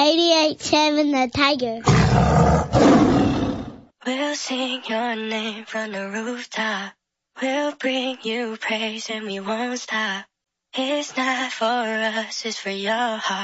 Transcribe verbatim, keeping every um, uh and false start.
eighty-eight point seven The Tiger. We'll sing your name from the rooftop. We'll bring you praise and we won't stop. It's not for us, it's for your heart.